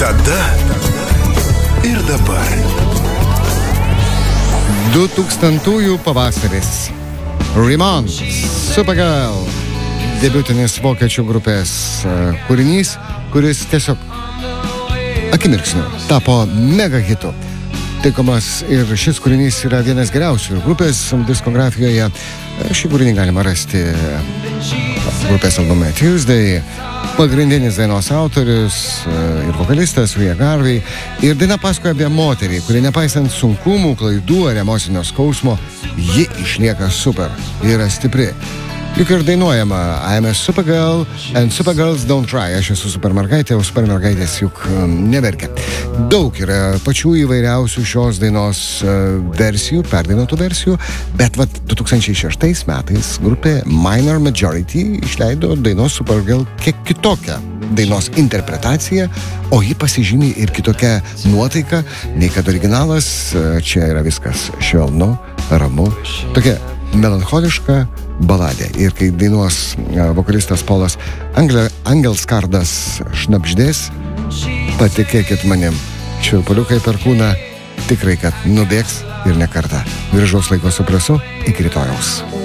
Tada ir dabar. 2000-ųjų pavasaris. Ramones, Supergirl. Debiutinis vokiečių grupės kūrinys, kuris tiesiog akimirksniu tapo mega hitu. Taikomas ir šis kūrinys yra vienas geriausių grupės diskografijoje. Šį kūrinį galima rasti grupės albume Tuesday. Pagrindinis dainos autorius ir vokalistas Ria Garvey. Ir daina pasakoja apie moterį, kuri nepaisant sunkumų, klaidų ar emocinio skausmo, ji išlieka super, yra stipri. Juk ir dainuojama I'm a Supergirl and Supergirls don't try. Aš esu supermergaitė, o supermergaitės juk neverkia. Daug yra pačių įvairiausių šios dainos versijų, perdainuotų versijų, bet 2006 metais grupė Minor Majority išleido dainos Supergirl kiek kitokią dainos interpretaciją, o ji pasižymi ir kitokia nuotaika, nei kad originalas. Čia yra viskas švelnu, ramu, tokia melancholiška baladė. Ir kai dainuos vokalistas Polas Angelskardas šnabždės, patikėkit manim, šiurpuliukai per kūną tikrai, kad nubėgs ir ne kartą. Gražaus laiko su Presu, iki rytojaus.